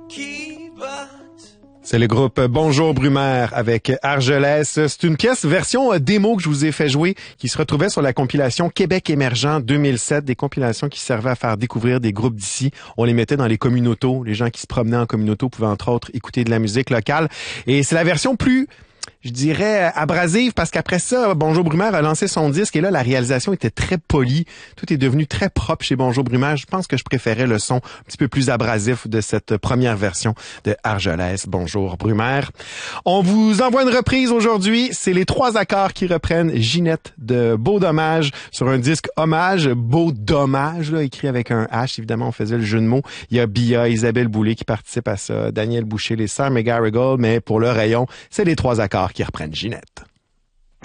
qui battent. C'est le groupe Bonjour Brumaire avec Argelès. C'est une pièce version démo que je vous ai fait jouer qui se retrouvait sur la compilation Québec émergent 2007, des compilations qui servaient à faire découvrir des groupes d'ici. On les mettait dans les communautos. Les gens qui se promenaient en communauto pouvaient entre autres écouter de la musique locale. Et c'est la version plus, je dirais, abrasive, parce qu'après ça, Bonjour Brumaire a lancé son disque et là, la réalisation était très polie. Tout est devenu très propre chez Bonjour Brumaire. Je pense que je préférais le son un petit peu plus abrasif de cette première version de Argelès, Bonjour Brumaire. On vous envoie une reprise aujourd'hui. C'est les 3 accords qui reprennent Ginette de Beau Dommage sur un disque hommage, Beau Dommage, là, écrit avec un H. Évidemment, on faisait le jeu de mots. Il y a Bia, Isabelle Boulay qui participent à ça, Daniel Boucher, les Sœurs McGarrigle, mais pour le rayon, c'est les 3 accords qui reprennent Ginette.